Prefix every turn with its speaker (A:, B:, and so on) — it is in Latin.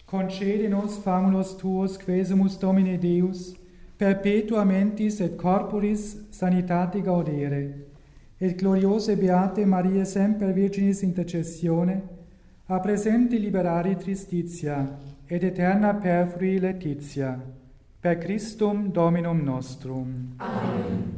A: Concede nos famulos tuos, quesumus Domine Deus, perpetua mentis et corporis sanitate gaudere, et gloriose beate Maria semper Virginis intercessione, a presenti liberare tristitia, et eterna perfrui laetitia, per Christum Dominum nostrum.
B: Amen.